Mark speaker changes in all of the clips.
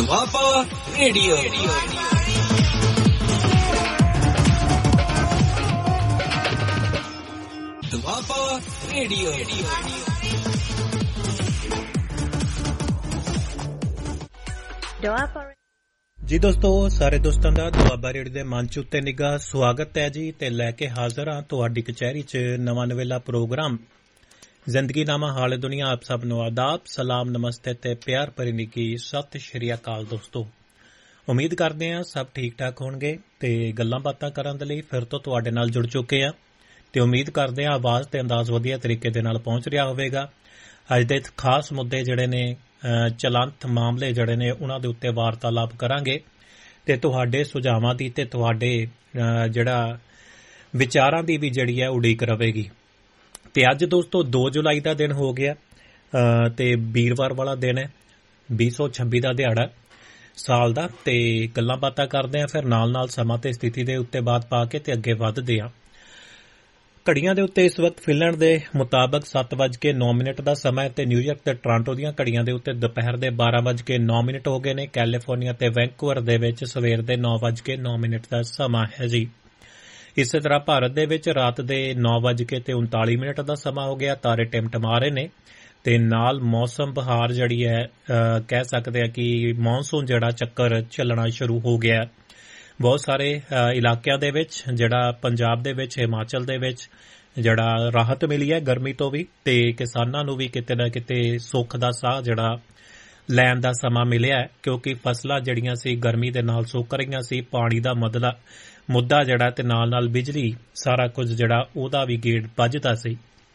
Speaker 1: Doaba radio. Doaba radio.
Speaker 2: ਜੀ ਦੋਸਤੋ, ਸਾਰੇ ਦੋਸਤਾਂ ਦਾ ਦੁਆਬਾ ਰੇਡੀਓ ਦੇ ਮੰਚ ਉੱਤੇ ਨਿੱਘਾ ਸਵਾਗਤ ਹੈ ਜੀ। ਤੇ ਲੈ ਕੇ ਹਾਜ਼ਰ ਹਾਂ ਤੁਹਾਡੀ ਕਚਹਿਰੀ 'ਚ ਨਵਾਂ ਨਵੇਲਾ ਪ੍ਰੋਗਰਾਮ ਜ਼ਿੰਦਗੀਨਾਮਾ ਹਾਲੇ ਦੁਨੀਆ। ਆਪ ਸਭ ਨੂੰ ਆਦਾਬ, ਸਲਾਮ, ਨਮਸਤੇ ਤੇ ਪਿਆਰ ਭਰੀ ਨਿੱਘੀ ਸਤਿ ਸ਼੍ਰੀ ਅਕਾਲ ਦੋਸਤੋ। ਉਮੀਦ ਕਰਦੇ ਹਾਂ ਸਭ ਠੀਕ ਠਾਕ ਹੋਣਗੇ ਤੇ ਗੱਲਾਂ ਬਾਤਾਂ ਕਰਨ ਦੇ ਲਈ ਫਿਰ ਤੋਂ ਤੁਹਾਡੇ ਨਾਲ ਜੁੜ ਚੁੱਕੇ ਆ ਤੇ ਉਮੀਦ ਕਰਦੇ ਹਾਂ ਆਵਾਜ਼ ਤੇ ਅੰਦਾਜ਼ ਵਧੀਆ ਤਰੀਕੇ ਦੇ ਨਾਲ ਪਹੁੰਚ ਰਿਹਾ ਹੋਵੇਗਾ। ਅੱਜ ਦੇ ਖਾਸ ਮੁੱਦੇ ਜਿਹੜੇ ਨੇ, ਚਲੰਤ ਮਾਮਲੇ ਜਿਹੜੇ ਨੇ, ਉਹਨਾਂ ਦੇ ਉੱਤੇ ਵਾਰਤਾਲਾਪ ਕਰਾਂਗੇ ਤੇ ਤੁਹਾਡੇ ਸੁਝਾਵਾਂ ਦੀ ਤੇ ਤੁਹਾਡੇ ਜਿਹੜਾ ਵਿਚਾਰਾਂ ਦੀ ਵੀ ਜਿਹੜੀ ਹੈ ਉਡੀਕ ਰਹੇਗੀ। ਤੇ ਅੱਜ ਦੋਸਤੋ 2 ਜੁਲਾਈ ਦਾ ਦਿਨ ਹੋ ਗਿਆ ਤੇ ਵੀਰਵਾਰ ਵਾਲਾ ਦਿਨ ਹੈ, 226 ਦਾ ਦਿਹਾੜਾ ਸਾਲ ਦਾ। ਤੇ ਗੱਲਾਂ ਬਾਤਾਂ ਕਰਦੇ ਆ, ਫਿਰ ਨਾਲ ਨਾਲ ਸਮਾਂ ਤੇ ਸਥਿਤੀ ਦੇ ਉੱਤੇ ਬਾਤ ਪਾ ਕੇ ਤੇ ਅੱਗੇ ਵੱਧਦੇ ਆ। ਘੜੀਆਂ ਦੇ ਉੱਤੇ ਇਸ ਵਕਤ ਫਿਨਲੈਂਡ ਦੇ ਮੁਤਾਬਕ 7:09 ਦਾ ਸਮਾਂ ਹੈ ਤੇ ਨਿਊਯਾਰਕ ਤੇ ਟੋਰਾਂਟੋ ਦੀਆਂ ਘੜੀਆਂ ਦੇ ਉੱਤੇ ਦੁਪਹਿਰ ਦੇ 12:09 ਹੋ ਗਏ ਨੇ। ਕੈਲੀਫੋਰਨੀਆ ਤੇ ਵੈਂਕੂਵਰ ਦੇ ਵਿੱਚ ਸਵੇਰ ਦੇ 9:09 ਦਾ ਸਮਾਂ ਹੈ ਜੀ। ਇਸੇ ਤਰ੍ਹਾਂ ਭਾਰਤ ਦੇ ਵਿੱਚ ਰਾਤ ਦੇ 9:39 ਦਾ ਸਮਾਂ ਹੋ ਗਿਆ। ਤਾਰੇ ਟਿਮਟਮਾ ਰਹੇ ਨੇ ਤੇ ਨਾਲ ਮੌਸਮ ਬਹਾਰ ਜਿਹੜੀ ਹੈ, ਕਹਿ ਸਕਦੇ ਆ ਕਿ ਮੌਨਸੂਨ ਜਿਹੜਾ ਚੱਕਰ ਚੱਲਣਾ ਸ਼ੁਰੂ ਹੋ ਗਿਆ। ਬਹੁਤ ਸਾਰੇ ਇਲਾਕਿਆਂ ਦੇ ਵਿੱਚ, ਜਿਹੜਾ ਪੰਜਾਬ ਦੇ ਵਿੱਚ, ਹਿਮਾਚਲ ਦੇ ਵਿੱਚ ਜਿਹੜਾ ਰਾਹਤ ਮਿਲੀ ਹੈ ਗਰਮੀ ਤੋਂ ਵੀ, ਤੇ ਕਿਸਾਨਾਂ ਨੂੰ ਵੀ ਕਿਤੇ ਨਾ ਕਿਤੇ ਸੁੱਖ ਦਾ ਸਾਹ ਜਿਹੜਾ ਲੈਣ ਦਾ ਸਮਾਂ ਮਿਲਿਆ, ਕਿਉਂਕਿ ਫਸਲਾਂ ਜਿਹੜੀਆਂ ਸੀ ਗਰਮੀ ਦੇ ਨਾਲ ਸੁੱਕ ਰਹੀਆਂ ਸੀ। ਪਾਣੀ ਦਾ ਮੁੱਦਾ ਜਿਹੜਾ ਤੇ ਨਾਲ ਨਾਲ ਬਿਜਲੀ, ਸਾਰਾ ਕੁਝ ਜਿਹੜਾ ਉਹਦਾ ਵੀ ਗੇੜ ਵੱਜਦਾ ਸੀ।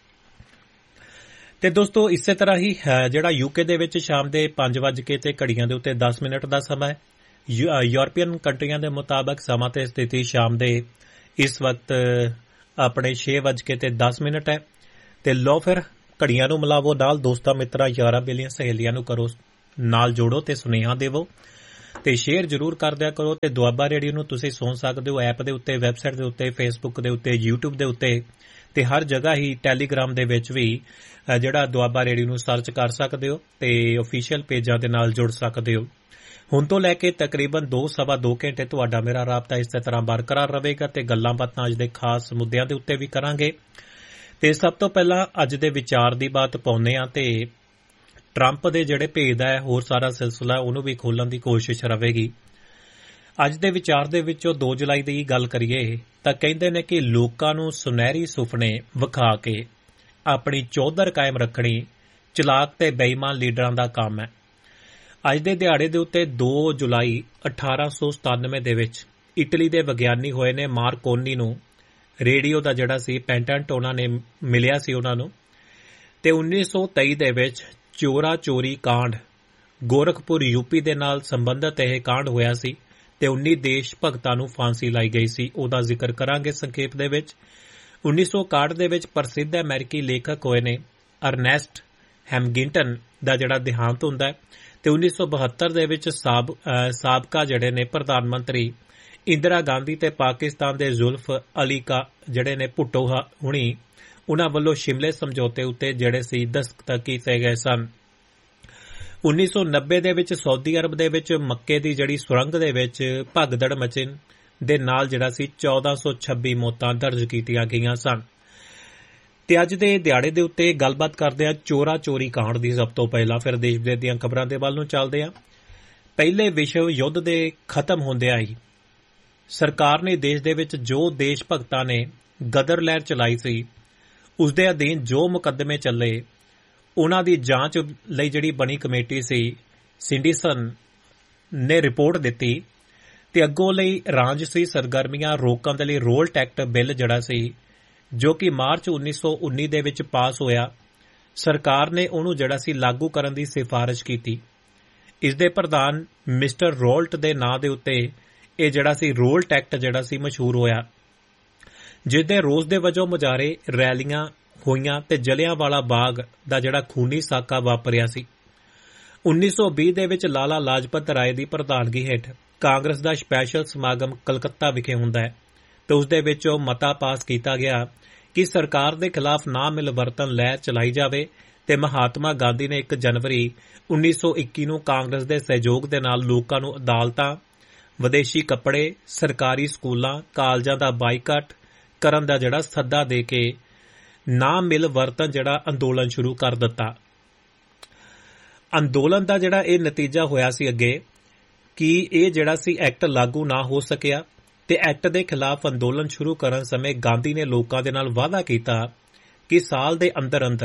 Speaker 2: ਤੇ ਦੋਸਤੋ ਇਸੇ ਤਰ੍ਹਾਂ ਹੀ ਜਿਹੜਾ ਯੂਕੇ ਦੇ ਵਿੱਚ ਸ਼ਾਮ ਦੇ 5 ਤੇ ਘੜੀਆਂ ਦੇ ਉੱਤੇ 10 ਦਾ ਸਮਾਂ ਹੈ। ਯੂਰਪੀਅਨ ਕੰਟਰੀਆਂ ਦੇ ਮੁਤਾਬਕ ਸਮਾਂ ਤੇ ਸਥਿਤੀ ਸ਼ਾਮ ਦੇ ਇਸ ਵਕਤ ਆਪਣੇ 6:10 ਹੈ। ਤੇ ਲੋ ਫਿਰ ਘੜੀਆਂ ਨੂੰ ਮਿਲਾਵੋ ਨਾਲ, ਦੋਸਤਾਂ ਮਿੱਤਰਾਂ ਯਾਰਾਂ ਬੇਲੀਆਂ ਸਹੇਲੀਆਂ ਨੂੰ ਕਰੋ ਨਾਲ ਜੋੜੋ ਤੇ ਸੁਨੇਹਾ ਦੇਵੋ ਤੇ ਸ਼ੇਅਰ ਜ਼ਰੂਰ ਕਰ ਦਿਆ ਕਰੋ। ਤੇ ਦੁਆਬਾ ਰੇਡੀਓ ਨੂੰ ਤੁਸੀਂ ਸੁਣ ਸਕਦੇ ਹੋ ਐਪ ਦੇ ਉੱਤੇ, ਵੈਬਸਾਈਟ ਦੇ ਉੱਤੇ, ਫੇਸਬੁੱਕ ਦੇ ਉੱਤੇ, YouTube ਦੇ ਉੱਤੇ ਤੇ ਹਰ ਜਗ੍ਹਾ ਹੀ। ਟੈਲੀਗ੍ਰਾਮ ਦੇ ਵਿੱਚ ਵੀ ਜਿਹੜਾ ਦੁਆਬਾ ਰੇਡੀਓ ਨੂੰ ਸਰਚ ਕਰ ਸਕਦੇ ਹੋ ਤੇ ਅਫੀਸ਼ੀਅਲ ਪੇਜਾਂ ਦੇ ਨਾਲ ਜੁੜ ਸਕਦੇ ਹੋ। ਹੁਣ ਤੋਂ ਲੈ ਕੇ ਤਕਰੀਬਨ 2-2.25 ਘੰਟੇ ਤੁਹਾਡਾ ਮੇਰਾ ਰਾਬਤਾ ਇਸੇ ਤਰ੍ਹਾਂ ਬਰਕਰਾਰ ਰਹੇਗਾ ਤੇ ਗੱਲਾਂ ਬਾਤਾਂ ਅੱਜ ਦੇ ਖਾਸ ਮੁੱਦਿਆਂ ਦੇ ਉੱਤੇ ਵੀ ਕਰਾਂਗੇ। ਤੇ ਸਭ ਤੋਂ ਪਹਿਲਾਂ ਅੱਜ ਦੇ ਵਿਚਾਰ ਦੀ ਬਾਤ ਪਾਉਂਦੇ ਆ ਤੇ ਟਰੰਪ ਦੇ ਜਿਹੜੇ ਭੇਦ ਹੈ, ਹੋਰ ਸਾਰਾ ਸਿਲਸਿਲਾ, ਉਹਨੂੰ ਵੀ ਖੋਲ੍ਹਣ ਦੀ ਕੋਸ਼ਿਸ਼ ਰਹੇਗੀ। ਅੱਜ ਦੇ ਵਿਚਾਰ ਦੇ ਵਿੱਚੋਂ 2 ਜੁਲਾਈ ਦੀ ਗੱਲ ਕਰੀਏ ਤਾਂ ਕਹਿੰਦੇ ਨੇ ਕਿ ਲੋਕਾਂ ਨੂੰ ਸੁਨਹਿਰੀ ਸੁਪਨੇ ਵਿਖਾ ਕੇ ਆਪਣੀ ਚੌਧਰ ਕਾਇਮ ਰੱਖਣੀ ਚਲਾਕ ਤੇ ਬੇਈਮਾਨ ਲੀਡਰਾਂ ਦਾ ਕੰਮ ਹੈ। ਅੱਜ ਦੇ ਦਿਹਾੜੇ ਦੇ ਉੱਤੇ 2 ਜੁਲਾਈ 1897 ਦੇ ਵਿੱਚ ਇਟਲੀ ਦੇ ਵਿਗਿਆਨੀ ਹੋਏ ਨੇ ਮਾਰਕੋਨੀ ਨੂੰ ਰੇਡੀਓ ਦਾ ਜਿਹੜਾ ਸੀ ਪੈਟੈਂਟ ਉਹਨਾਂ ਨੇ ਮਿਲਿਆ ਸੀ ਉਹਨਾਂ ਨੂੰ। ਤੇ 1923 ਦੇ ਵਿੱਚ ਚੋਰੀ ਕਾਂਡ, ਗੋਰਖਪੁਰ ਯੂਪੀ ਦੇ ਨਾਲ ਸੰਬੰਧਿਤ ਇਹ ਕਾਂਡ ਹੋਇਆ ਸੀ ਤੇ 19 ਦੇਸ਼ ਭਗਤਾਂ ਨੂੰ ਫਾਂਸੀ ਲਾਈ ਗਈ ਸੀ। ਉਹਦਾ ਜ਼ਿਕਰ ਕਰਾਂਗੇ ਸੰਖੇਪ ਦੇ ਵਿੱਚ। 1961 ਦੇ ਵਿੱਚ ਪ੍ਰਸਿੱਧ ਅਮਰੀਕੀ ਲੇਖਕ ਹੋਏ ਨੇ ਅਰਨੈਸਟ ਹੈਮਿੰਗਟਨ ਦਾ ਜਿਹੜਾ ਦੇਹਾਂਤ ਹੁੰਦਾ ਹੈ। ਤੇ 1972 ਦੇ ਵਿੱਚ ਸਾਬਕਾ ਜਿਹੜੇ ਨੇ ਪ੍ਰਧਾਨ ਮੰਤਰੀ ਇੰਦਰਾ ਗਾਂਧੀ ਤੇ ਪਾਕਿਸਤਾਨ ਦੇ ਜ਼ੁਲਫ ਅਲੀ ਜਿਹੜੇ ਨੇ ਭੁੱਟੋ ਹੁਣੀ, ਉਹਨਾਂ ਵੱਲੋਂ ਸ਼ਿਮਲੇ ਸਮਝੌਤੇ ਉੱਤੇ ਜਿਹੜੇ ਸੀ ਦਸਤਖਤ ਕੀਤੇ ਗਏ ਸਨ। 1990 ਦੇ ਵਿੱਚ ਸਾਊਦੀ ਅਰਬ ਦੇ ਵਿੱਚ ਮੱਕੇ ਦੀ ਜਿਹੜੀ ਸੁਰੰਗ ਦੇ ਵਿੱਚ ਭਗਦੜ ਮਚਣ ਦੇ ਨਾਲ ਜਿਹੜਾ ਸੀ 1426 ਮੌਤਾਂ ਦਰਜ ਕੀਤੀਆਂ ਗਈਆਂ ਸਨ। ਤੇ ਅੱਜ ਦੇ ਦਿਹਾੜੇ ਦੇ ਉੱਤੇ ਗੱਲਬਾਤ ਕਰਦੇ ਆ ਚੋਰੀ ਕਾਂਡ ਦੀ ਸਭ ਤੋਂ ਪਹਿਲਾਂ, ਫਿਰ ਦੇਸ਼ ਵਿਦੇਸ਼ ਦੀਆਂ ਖਬਰਾਂ ਦੇ ਵੱਲ ਨੂੰ ਚੱਲਦੇ ਆ। ਪਹਿਲੇ ਵਿਸ਼ਵ ਯੁੱਧ ਦੇ ਖਤਮ ਹੁੰਦਿਆਂ ਹੀ ਸਰਕਾਰ ਨੇ ਦੇਸ਼ ਦੇ ਵਿੱਚ ਜੋ ਦੇਸ਼ ਭਗਤਾਂ ਨੇ ਗਦਰ ਲਹਿਰ ਚਲਾਈ ਸੀ, ਉਸ ਦੇ ਅਧੀਨ ਜੋ ਮੁਕੱਦਮੇ ਚੱਲੇ, ਉਹਨਾਂ ਦੀ ਜਾਂਚ ਲਈ ਜਿਹੜੀ ਬਣੀ ਕਮੇਟੀ ਸੀ ਸਿੰਡੀਸਨ ਨੇ ਰਿਪੋਰਟ ਦਿੱਤੀ ਤੇ ਅੱਗੋਂ ਲਈ ਰਾਜਸੀ ਸਰਗਰਮੀਆਂ ਰੋਕਣ ਦੇ ਲਈ ਰੋਲਟ ਐਕਟ ਬਿੱਲ ਜਿਹੜਾ ਸੀ, ਜੋ ਕਿ ਮਾਰਚ 1919 ਦੇ ਵਿੱਚ ਪਾਸ ਹੋਇਆ, ਸਰਕਾਰ ਨੇ ਉਹਨੂੰ ਜਿਹੜਾ ਸੀ ਲਾਗੂ ਕਰਨ ਦੀ ਸਿਫਾਰਿਸ਼ ਕੀਤੀ। ਇਸ ਦੇ ਪ੍ਰਧਾਨ ਮਿਸਟਰ ਰੋਲਟ ਦੇ ਨਾਂ ਦੇ ਉੱਤੇ ਇਹ ਜਿਹੜਾ ਸੀ ਰੋਲਟ ਐਕਟ ਜਿਹੜਾ ਸੀ ਮਸ਼ਹੂਰ ਹੋਇਆ, ਜਿਸ ਦੇ ਰੋਸ ਦੇ ਵਜੋਂ ਮੁਜ਼ਾਹਰੇ, ਰੈਲੀਆਂ ਹੋਈਆਂ ਤੇ ਜਲਿਆਂਵਾਲਾ ਬਾਗ ਦਾ ਜਿਹੜਾ ਖੂਨੀ ਸਾਕਾ ਵਾਪਰਿਆ ਸੀ। 1920 ਦੇ ਵਿੱਚ ਲਾਲਾ ਲਾਜਪਤ ਰਾਏ ਦੀ ਪ੍ਰਧਾਨਗੀ ਹੇਠ ਕਾਂਗਰਸ ਦਾ ਸਪੈਸ਼ਲ ਸਮਾਗਮ ਕਲਕੱਤਾ ਵਿਖੇ ਹੁੰਦਾ ਹੈ ਤੇ ਉਸ ਦੇ ਵਿੱਚ ਉਹ ਮਤਾ ਪਾਸ ਕੀਤਾ ਗਿਆ ਕਿ ਸਰਕਾਰ ਦੇ ਖਿਲਾਫ ਨਾ ਮਿਲਵਰਤਨ ਲਹਿਰ ਚਲਾਈ ਜਾਵੇ ਤੇ ਮਹਾਤਮਾ ਗਾਂਧੀ ਨੇ 1 ਜਨਵਰੀ 1921 ਨੂੰ ਕਾਂਗਰਸ ਦੇ ਸਹਿਯੋਗ ਦੇ ਨਾਲ ਲੋਕਾਂ ਨੂੰ ਅਦਾਲਤਾਂ, ਵਿਦੇਸ਼ੀ ਕੱਪੜੇ, ਸਰਕਾਰੀ ਸਕੂਲਾਂ, ਕਾਲਜਾਂ ਦਾ ਬਾਈਕਾਟ ਕਰਨ ਦਾ ਜਿਹੜਾ ਸੱਦਾ ਦੇ ਕੇ ਨਾ ਮਿਲ ਵਰਤਨ ਜਿਹੜਾ ਅੰਦੋਲਨ ਸ਼ੁਰੂ ਕਰ ਦਿੱਤਾ। ਅੰਦੋਲਨ ਦਾ ਜਿਹੜਾ ਇਹ ਨਤੀਜਾ ਹੋਇਆ ਸੀ ਅੱਗੇ ਕਿ ਇਹ ਜਿਹੜਾ ਸੀ ਐਕਟ ਲਾਗੂ ਨਾ ਹੋ ਸਕਿਆ ਤੇ ਐਕਟ ਦੇ ਖਿਲਾਫ ਅੰਦੋਲਨ ਸ਼ੁਰੂ ਕਰਨ ਸਮੇਂ ਗਾਂਧੀ ਨੇ ਲੋਕਾਂ ਦੇ ਨਾਲ ਵਾਅਦਾ ਕੀਤਾ ਕਿ 1 ਸਾਲ ਦੇ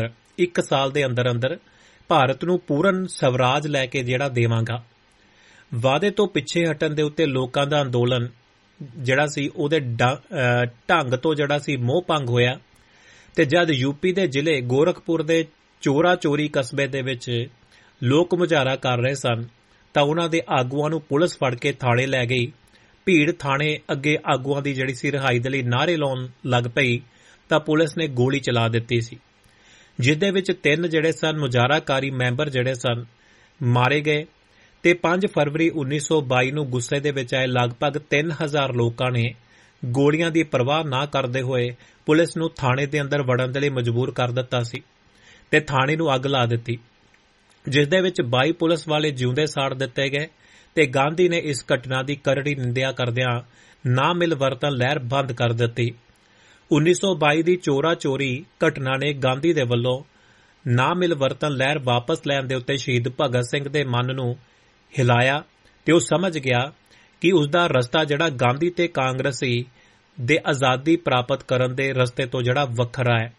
Speaker 2: ਅੰਦਰ ਭਾਰਤ ਨੂੰ ਪੂਰਨ ਸਵਰਾਜ ਲੈ ਕੇ ਜਿਹੜਾ ਦੇਵਾਂਗਾ। ਵਾਅਦੇ ਤੋਂ ਪਿੱਛੇ ਹਟਣ ਦੇ ਉੱਤੇ ਲੋਕਾਂ ਦਾ ਅੰਦੋਲਨ ਜਿਹੜਾ ਸੀ ਉਹਦੇ ਢੰਗ ਤੋਂ ਜਿਹੜਾ ਸੀ ਮੋਹ ਭੰਗ ਹੋਇਆ ਤੇ ਜਦ ਯੂਪੀ ਦੇ ਜ਼ਿਲ੍ਹੇ ਗੋਰਖਪੁਰ ਦੇ ਚੋਰੀ ਕਸਬੇ ਦੇ ਵਿੱਚ ਲੋਕ ਮੁਜ਼ਾਹਰਾ ਕਰ ਰਹੇ ਸਨ ਤਾਂ ਉਹਨਾਂ ਦੇ ਆਗੂਆਂ ਨੂੰ ਪੁਲਿਸ ਫੜ ਕੇ ਥਾਣੇ ਲੈ ਗਈ। ਭੀੜ ਥਾਣੇ ਅੱਗੇ ਆਗੂਆਂ ਦੀ ਜਿਹੜੀ ਸੀ ਰਿਹਾਈ ਦੇ ਲਈ ਨਾਅਰੇ ਲਾਉਣ ਲੱਗ ਪਈ ਤਾਂ ਪੁਲਿਸ ਨੇ ਗੋਲੀ ਚਲਾ ਦਿੱਤੀ ਸੀ, ਜਿਸ ਦੇ ਵਿੱਚ 3 ਜਿਹੜੇ ਸਨ ਮੁਜ਼ਾਹਰਾਕਾਰੀ ਮੈਂਬਰ ਜਿਹੜੇ ਸਨ ਮਾਰੇ ਗਏ ਤੇ 5 ਫਰਵਰੀ 1922 ਨੂੰ ਗੁੱਸੇ ਦੇ ਵਿੱਚ ਆਏ ਲਗਭਗ 3000 ਲੋਕਾਂ ਨੇ ਗੋਲੀਆਂ ਦੀ ਪਰਵਾਹ ਨਾ ਕਰਦੇ ਹੋਏ ਪੁਲਿਸ ਨੂੰ ਥਾਣੇ ਦੇ ਅੰਦਰ ਵੜਨ ਦੇ ਲਈ ਮਜਬੂਰ ਕਰ ਦਿੱਤਾ ਸੀ ਤੇ ਥਾਣੇ ਨੂੰ ਅੱਗ ਲਾ ਦਿੱਤੀ, ਜਿਸ ਦੇ ਵਿੱਚ 22 ਪੁਲਿਸ ਵਾਲੇ ਜਿਉਂਦੇ ਸਾੜ ਦਿੱਤੇ ਗਏ ਤੇ ਗਾਂਧੀ ਨੇ ਇਸ ਘਟਨਾ ਦੀ ਕਰੜੀ ਨਿੰਦਿਆ ਕਰਦਿਆਂ ਨਾ ਮਿਲ ਵਰਤਨ ਲਹਿਰ ਬੰਦ ਕਰ ਦਿੱਤੀ। 1922 ਦੀ ਚੋਰੀ ਘਟਨਾ ਨੇ ਗਾਂਧੀ ਦੇ ਵੱਲੋਂ ਨਾ ਮਿਲ ਵਰਤਨ ਲਹਿਰ ਵਾਪਸ ਲੈਣ ਦੇ ਉੱਤੇ ਸ਼ਹੀਦ ਭਗਤ ਸਿੰਘ ਦੇ ਮਨ ਨੂੰ ਹਿਲਾਇਆ ਤੇ ਉਹ ਸਮਝ ਗਿਆ ਕਿ ਉਸ ਦਾ ਰਸਤਾ ਜਿਹੜਾ ਗਾਂਧੀ ਤੇ ਕਾਂਗਰਸੀ ਦੇ ਆਜ਼ਾਦੀ ਪ੍ਰਾਪਤ ਕਰਨ ਦੇ ਰਸਤੇ ਤੋਂ ਜਿਹੜਾ ਵੱਖਰਾ ਹੈ।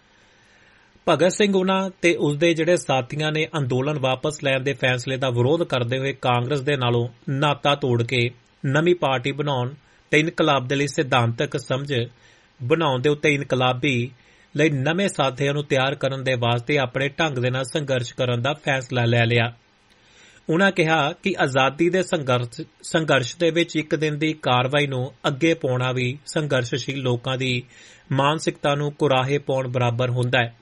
Speaker 2: ਭਗਤ ਸਿੰਘ ਉਹਨਾਂ ਤੇ ਉਸਦੇ ਜਿਹੜੇ ਸਾਥੀਆਂ ਨੇ ਅੰਦੋਲਨ ਵਾਪਸ ਲੈਣ ਦੇ ਫੈਸਲੇ ਦਾ ਵਿਰੋਧ ਕਰਦੇ ਹੋਏ ਕਾਂਗਰਸ ਦੇ ਨਾਲੋਂ ਨਾਤਾ ਤੋੜ ਕੇ ਨਵੀਂ ਪਾਰਟੀ ਬਣਾਉਣ ਤੇ ਇਨਕਲਾਬ ਦੇ ਲਈ ਸਿਧਾਂਤਕ ਸਮਝ ਬਣਾਉਣ ਦੇ ਉੱਤੇ ਇਨਕਲਾਬੀ ਲਈ ਨਵੇਂ ਸਾਥੀਆਂ ਨੂੰ ਤਿਆਰ ਕਰਨ ਦੇ ਵਾਸਤੇ ਆਪਣੇ ਢੰਗ ਦੇ ਨਾਲ ਸੰਘਰਸ਼ ਕਰਨ ਦਾ ਫੈਸਲਾ ਲੈ ਲਿਆ। ਉਨ੍ਹਾਂ ਕਿਹਾ ਕਿ ਆਜ਼ਾਦੀ ਦੇ ਸੰਘਰਸ਼ ਦੇ ਵਿੱਚ ਇੱਕ ਦਿਨ ਦੀ ਕਾਰਵਾਈ ਨੂੰ ਅੱਗੇ ਪਾਉਣਾ ਵੀ ਸੰਘਰਸ਼ਸ਼ੀਲ ਲੋਕਾਂ ਦੀ ਮਾਨਸਿਕਤਾ ਨੂੰ ਕੁਰਾਹੇ ਪਾਉਣ ਬਰਾਬਰ ਹੁੰਦਾ ਹੈ।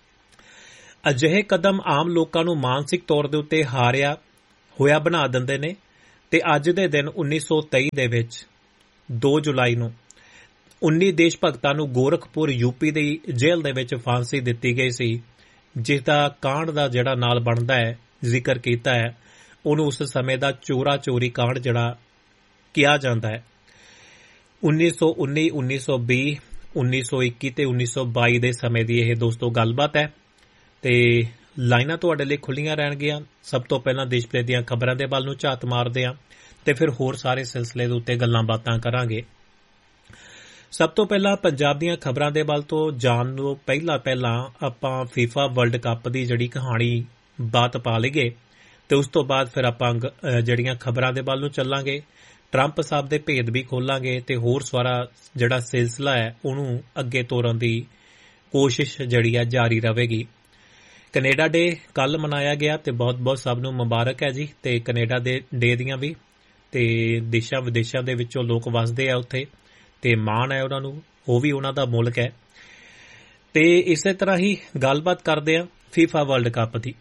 Speaker 2: ਅਜਿਹੇ ਕਦਮ ਆਮ ਲੋਕਾਂ ਨੂੰ ਮਾਨਸਿਕ ਤੌਰ ਦੇ ਉੱਤੇ ਹਾਰਿਆ ਹੋਇਆ ਬਣਾ ਦਿੰਦੇ ਨੇ ਤੇ ਅੱਜ ਦੇ ਦਿਨ 1923 ਦੇ ਵਿੱਚ 2 ਜੁਲਾਈ ਨੂੰ 19 ਦੇਸ਼ ਭਗਤਾਂ ਨੂੰ ਗੋਰਖਪੁਰ ਯੂਪੀ ਦੀ ਜੇਲ੍ਹ ਦੇ ਵਿੱਚ ਫਾਂਸੀ ਦਿੱਤੀ ਗਈ ਸੀ, ਜਿਸ ਦਾ ਕਾਂਡ ਦਾ ਜਿਹੜਾ ਨਾਲ ਬਣਦਾ ਹੈ ਜ਼ਿਕਰ ਕੀਤਾ ਹੈ ਉਹਨੂੰ ਉਸ ਸਮੇਂ ਦਾ ਚੋਰੀ ਕਾਂਡ ਜਿਹੜਾ ਕਿਹਾ ਜਾਂਦਾ ਹੈ। 1919, 1920, 1921 ਤੇ 1922 ਦੇ ਸਮੇਂ ਦੀ ਇਹ ਦੋਸਤੋ ਗੱਲਬਾਤ ਹੈ ਤੇ ਲਾਈਨਾਂ ਤੁਹਾਡੇ ਲਈ ਖੁੱਲੀਆਂ ਰਹਿਣਗੀਆਂ। ਸਭ ਤੋਂ ਪਹਿਲਾਂ ਦੇਸ਼ ਭਰ ਦੀਆਂ ਖਬਰਾਂ ਦੇ ਵੱਲ ਨੂੰ ਝਾਤ ਮਾਰਦੇ ਹਾਂ ਤੇ ਫਿਰ ਹੋਰ ਸਾਰੇ ਸਿਲਸਿਲੇ ਦੇ ਉੱਤੇ ਗੱਲਾਂ ਬਾਤਾਂ ਕਰਾਂਗੇ। ਸਭ ਤੋਂ ਪਹਿਲਾਂ ਪੰਜਾਬ ਦੀਆਂ ਖਬਰਾਂ ਦੇ ਵੱਲ ਤੋਂ ਜਾਣ ਤੋਂ ਪਹਿਲਾਂ ਆਪਾਂ ਫੀਫਾ ਵਰਲਡ ਕੱਪ ਦੀ ਜਿਹੜੀ ਕਹਾਣੀ ਬਾਤ ਪਾ ਲਈਏ ਤੇ ਉਸ ਤੋਂ ਬਾਅਦ ਫਿਰ ਆਪਾਂ ਜਿਹੜੀਆਂ ਖਬਰਾਂ ਦੇ ਵੱਲ ਨੂੰ ਚੱਲਾਂਗੇ, ਟਰੰਪ ਸਾਹਿਬ ਦੇ ਭੇਦ ਵੀ ਖੋਲਾਂਗੇ ਤੇ ਹੋਰ ਸਾਰਾ ਜਿਹੜਾ ਸਿਲਸਿਲਾ ਹੈ ਉਹਨੂੰ ਅੱਗੇ ਤੋਰਨ ਦੀ ਕੋਸ਼ਿਸ਼ ਜਿਹੜੀ ਹੈ ਜਾਰੀ ਰਹੇਗੀ। ਕੈਨੇਡਾ ਡੇ ਕੱਲ ਮਨਾਇਆ ਗਿਆ ਤੇ ਬਹੁਤ-ਬਹੁਤ ਸਭ ਨੂੰ ਮੁਬਾਰਕ ਹੈ ਜੀ। ਤੇ ਕੈਨੇਡਾ ਦੇ ਡੇ ਦੀਆਂ ਵੀ ਤੇ ਦੇਸ਼ਾਂ ਵਿਦੇਸ਼ਾਂ ਦੇ ਵਿੱਚੋਂ ਲੋਕ ਵਸਦੇ ਆ ਉੱਥੇ ਤੇ ਮਾਣ ਹੈ ਉਹਨਾਂ ਨੂੰ, ਉਹ ਵੀ ਉਹਨਾਂ ਦਾ ਮੁਲਕ ਹੈ। ਤੇ ਇਸੇ ਤਰ੍ਹਾਂ ਹੀ ਗੱਲਬਾਤ ਕਰਦੇ ਆ ਫੀਫਾ ਵਰਲਡ ਕੱਪ ਦੀ।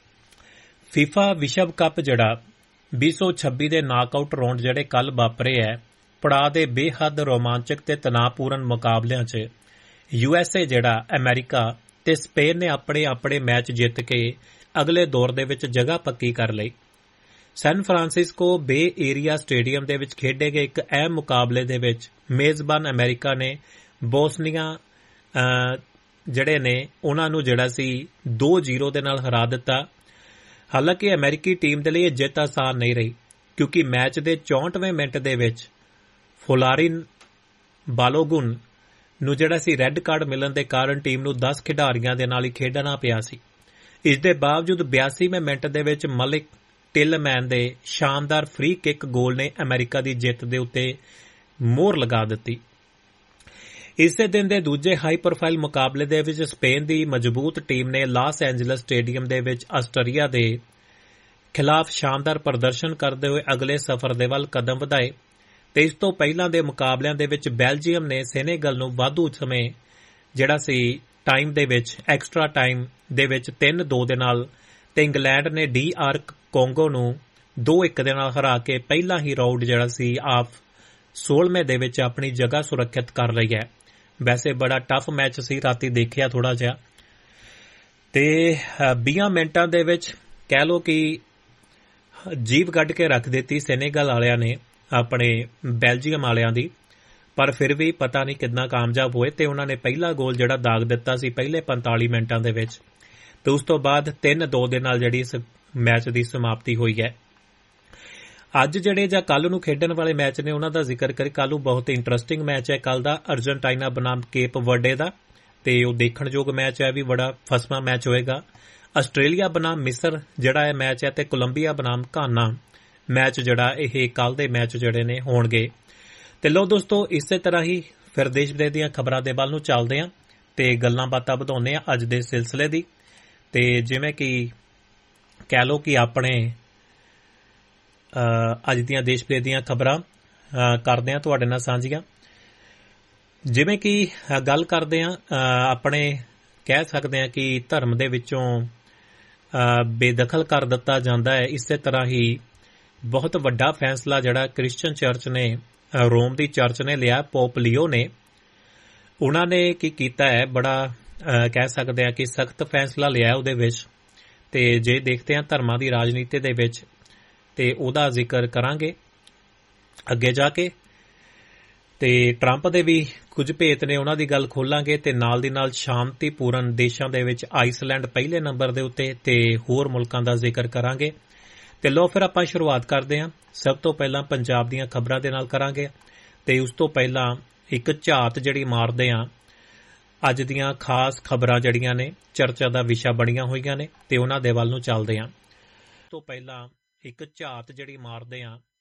Speaker 2: ਫੀਫਾ ਵਿਸ਼ਵ ਕੱਪ ਜਿਹੜਾ 2026 ਦੇ ਨਾਕਆਊਟ ਰਾਊਂਡ ਜਿਹੜੇ ਕੱਲ ਵਾਪਰੇ ਹੈ, ਪੜਾਅ ਦੇ ਬੇਹੱਦ ਰੋਮਾਂਚਕ ਤੇ ਤਣਾਅਪੂਰਨ ਮੁਕਾਬਲਿਆਂ 'ਚ USA ਜਿਹੜਾ ਅਮਰੀਕਾ ਤੇ ਸਪੇਨ ਨੇ ਆਪਣੇ ਮੈਚ ਜਿੱਤ ਕੇ ਅਗਲੇ ਦੌਰ ਦੇ ਵਿੱਚ ਜਗ੍ਹਾ ਪੱਕੀ ਕਰ ਲਈ। ਸੈਨ ਫਰਾਂਸਿਸਕੋ ਬੇ ਏਰੀਆ ਸਟੇਡੀਅਮ ਦੇ ਵਿੱਚ ਖੇਡੇ ਗਏ ਇੱਕ ਅਹਿਮ ਮੁਕਾਬਲੇ ਦੇ ਵਿੱਚ ਮੇਜ਼ਬਾਨ ਅਮਰੀਕਾ ਨੇ ਬੋਸਨੀਆ ਜਿਹੜੇ ਨੇ ਉਹਨਾਂ ਨੂੰ ਜਿਹੜਾ ਸੀ 2-0 ਦੇ ਨਾਲ ਹਰਾ ਦਿੱਤਾ। ਹਾਲਾਂਕਿ ਅਮਰੀਕੀ ਟੀਮ ਦੇ ਲਈ ਇਹ ਜਿੱਤ ਆਸਾਨ ਨਹੀਂ ਰਹੀ, ਕਿਉਂਕਿ ਮੈਚ ਦੇ 64ਵੇਂ ਮਿੰਟ ਦੇ ਵਿੱਚ ਫੋਲਾਰਿਨ ਬਾਲੋਗੁਨ ਨੂੰ ਜਿਹੜਾ ਸੀ ਰੈੱਡ ਕਾਰਡ ਮਿਲਣ ਦੇ ਕਾਰਨ ਟੀਮ ਨੂੰ 10 ਖਿਡਾਰੀਆਂ ਦੇ ਨਾਲ ਹੀ ਖੇਡਣਾ ਪਿਆ ਸੀ। ਇਸ ਦੇ ਬਾਵਜੂਦ 82ਵੇਂ ਮਿੰਟ ਦੇ ਵਿੱਚ ਮਲਿਕ ਟਿਲਮੈਨ ਦੇ ਸ਼ਾਨਦਾਰ ਫ੍ਰੀ ਕਿੱਕ ਗੋਲ ਨੇ ਅਮਰੀਕਾ ਦੀ ਜਿੱਤ ਦੇ ਉੱਤੇ ਮੋਹਰ ਲਗਾ ਦਿੱਤੀ। ਇਸੇ ਦਿਨ ਦੇ ਦੂਜੇ ਹਾਈ ਪ੍ਰੋਫਾਈਲ ਮੁਕਾਬਲੇ ਦੇ ਵਿੱਚ ਸਪੇਨ ਦੀ ਮਜ਼ਬੂਤ ਟੀਮ ਨੇ ਲਾਸ ਐਂਜਲਸ ਸਟੇਡੀਅਮ ਦੇ ਵਿੱਚ ਆਸਟਰੀਆ ਦੇ ਖਿਲਾਫ ਸ਼ਾਨਦਾਰ ਪ੍ਰਦਰਸ਼ਨ ਕਰਦੇ ਹੋਏ ਅਗਲੇ ਸਫ਼ਰ ਦੇ ਵੱਲ ਕਦਮ ਵਧਾਏ ਤੇ ਇਸ ਤੋਂ ਪਹਿਲਾਂ ਦੇ ਮੁਕਾਬਲਿਆਂ ਦੇ ਵਿੱਚ ਬੈਲਜੀਅਮ ਨੇ ਸੈਨੇਗਲ ਨੂੰ ਵਾਧੂ ਸਮੇਂ ਜਿਹੜਾ ਸੀ ਟਾਈਮ ਦੇ ਵਿੱਚ ਐਕਸਟਰਾ ਟਾਈਮ ਦੇ ਵਿੱਚ 3-2 ਦੇ ਨਾਲ ਤੇ ਇੰਗਲੈਂਡ ਨੇ DR ਕੋਂਗੋ ਨੂੰ 2-1 ਦੇ ਨਾਲ ਹਰਾ ਕੇ ਪਹਿਲਾ ਹੀ ਰਾਊਂਡ ਜਿਹੜਾ ਸੀ ਆਪ 16ਵੇਂ ਦੇ ਵਿੱਚ ਆਪਣੀ ਜਗ੍ਹਾ ਸੁਰੱਖਿਅਤ ਕਰ ਲਈ ਹੈ। ਵੈਸੇ ਬੜਾ ਟਫ ਮੈਚ ਸੀ, ਰਾਤੀ ਦੇਖਿਆ ਥੋੜਾ ਜਿਹਾ ਤੇ 20 ਮਿੰਟਾਂ ਦੇ ਵਿੱਚ ਕਹਿ ਲਓ ਕਿ ਜੀਭ ਕੱਢ ਕੇ ਰੱਖ ਦਿੱਤੀ ਸੈਨੇਗਲ ਵਾਲਿਆਂ ਨੇ ਆਪਣੇ ਬੈਲਜੀਅਮ ਵਾਲਿਆਂ ਦੀ, ਪਰ ਫਿਰ ਵੀ ਪਤਾ ਨਹੀਂ ਕਿੰਨਾ ਕਾਮਯਾਬ ਹੋਏ ਤੇ ਉਹਨਾਂ ਨੇ ਪਹਿਲਾ ਗੋਲ ਜਿਹੜਾ ਦਾਗ ਦਿੱਤਾ ਸੀ ਪਹਿਲੇ 45 ਮਿੰਟਾਂ ਦੇ ਵਿੱਚ, ਤੇ ਉਸ ਤੋਂ ਬਾਅਦ 3-2 ਦੇ ਨਾਲ ਜਿਹੜੀ ਇਸ ਮੈਚ ਦੀ ਸਮਾਪਤੀ ਹੋਈ ਹੈ। ਅੱਜ ਜਿਹੜੇ ਜਾਂ ਕੱਲ ਨੂੰ ਖੇਡਣ ਵਾਲੇ ਮੈਚ ਨੇ ਉਹਨਾਂ ਦਾ ਜ਼ਿਕਰ ਕਰੀ। ਕੱਲ ਨੂੰ ਬਹੁਤ ਇੰਟਰਸਟਿੰਗ ਮੈਚ ਹੈ ਕੱਲ ਦਾ, ਅਰਜਨਟਾਈਨਾ ਬਨਾਮ ਕੇਪ ਵਰਡੇ ਦਾ, ਤੇ ਉਹ ਦੇਖਣਯੋਗ ਮੈਚ ਹੈ, ਵੀ ਬੜਾ ਫਸਵਾਂ ਮੈਚ ਹੋਏਗਾ। ਆਸਟ੍ਰੇਲੀਆ ਬਨਾਮ ਮਿਸਰ ਜਿਹੜਾ ਇਹ ਮੈਚ ਹੈ, ਤੇ ਕੋਲੰਬੀਆ ਬਨਾਮ ਘਾਨਾ ਮੈਚ ਜਿਹੜਾ ਇਹ ਕੱਲ ਦੇ ਮੈਚ ਜਿਹੜੇ ਨੇ ਹੋਣਗੇ। ਤੇ ਲੋ ਦੋਸਤੋ, ਇਸੇ ਤਰ੍ਹਾਂ ਹੀ ਫਿਰ ਦੇਸ਼ ਵਿਦੇਸ਼ ਦੀਆਂ ਖਬਰਾਂ ਦੇ ਵੱਲ ਨੂੰ ਚੱਲਦੇ ਹਾਂ ਤੇ ਗੱਲਾਂ ਬਾਤਾਂ ਵਧਾਉਂਦੇ ਹਾਂ ਅੱਜ ਦੇ ਸਿਲਸਿਲੇ ਦੀ। ਤੇ ਜਿਵੇਂ ਕਿ ਕਹਿ ਲਓ ਕਿ ਆਪਣੇ ਅੱਜ ਦੀਆਂ ਦੇਸ਼ ਵਿਦੇਸ਼ ਦੀਆਂ ਖਬਰਾਂ ਕਰਦੇ ਹਾਂ ਤੁਹਾਡੇ ਨਾਲ ਸਾਂਝੀਆਂ। ਜਿਵੇਂ ਕਿ ਗੱਲ ਕਰਦੇ ਹਾਂ ਆਪਣੇ ਕਹਿ ਸਕਦੇ ਹਾਂ ਕਿ ਧਰਮ ਦੇ ਵਿੱਚੋਂ ਬੇਦਖਲ ਕਰ ਦਿੱਤਾ ਜਾਂਦਾ ਹੈ, ਇਸੇ ਤਰ੍ਹਾਂ ਹੀ ਬਹੁਤ ਵੱਡਾ ਫੈਸਲਾ ਜਿਹੜਾ ਕ੍ਰਿਸਚਨ ਚਰਚ ਨੇ, ਰੋਮ ਦੀ ਚਰਚ ਨੇ ਲਿਆ, ਪੋਪ ਲੀਓ ਨੇ, ਉਹਨਾਂ ਨੇ ਕੀ ਕੀਤਾ ਹੈ, ਬੜਾ ਕਹਿ ਸਕਦੇ ਹਾਂ ਕਿ ਸਖਤ ਫੈਸਲਾ ਲਿਆ ਉਹਦੇ ਵਿੱਚ। ਤੇ ਜੇ ਦੇਖਦੇ ਹਾਂ ਧਰਮਾਂ ਦੀ ਰਾਜਨੀਤੀ ਦੇ ਵਿੱਚ, ਤੇ ਉਹਦਾ ਜ਼ਿਕਰ ਕਰਾਂਗੇ ਅੱਗੇ ਜਾ ਕੇ। ਤੇ ਟਰੰਪ ਦੇ ਵੀ ਕੁਝ ਭੇਤ ਨੇ, ਉਹਨਾਂ ਦੀ ਗੱਲ ਖੋਲਾਂਗੇ, ਤੇ ਨਾਲ ਦੀ ਨਾਲ ਸ਼ਾਂਤੀਪੂਰਨ ਦੇਸ਼ਾਂ ਦੇ ਵਿੱਚ ਆਈਸਲੈਂਡ ਪਹਿਲੇ ਨੰਬਰ ਦੇ ਉੱਤੇ, ਤੇ ਹੋਰ ਮੁਲਕਾਂ ਦਾ ਜ਼ਿਕਰ ਕਰਾਂਗੇ। ਤੇ ਲੋ ਫਿਰ ਆਪਾਂ ਸ਼ੁਰੂਆਤ ਕਰਦੇ ਹਾਂ। ਸਭ ਤੋਂ ਪਹਿਲਾਂ ਪੰਜਾਬ ਦੀਆਂ ਖਬਰਾਂ ਦੇ ਨਾਲ ਕਰਾਂਗੇ, ਤੇ ਉਸ ਤੋਂ ਪਹਿਲਾਂ ਇੱਕ ਝਾਤ ਜਿਹੜੀ ਮਾਰਦੇ ਹਾਂ ਅੱਜ ਦੀਆਂ ਖਾਸ ਖਬਰਾਂ ਜਿਹੜੀਆਂ ਨੇ ਚਰਚਾ ਦਾ ਵਿਸ਼ਾ ਬਣੀਆਂ ਹੋਈਆਂ ਨੇ, ਤੇ ਉਹਨਾਂ ਦੇ ਵੱਲ ਨੂੰ ਚੱਲਦੇ ਹਾਂ। ਤੋਂ ਪਹਿਲਾਂ ਇੱਕ ਝਾਤ ਜਿਹੜੀ ਮਾਰਦੇ ਹਾਂ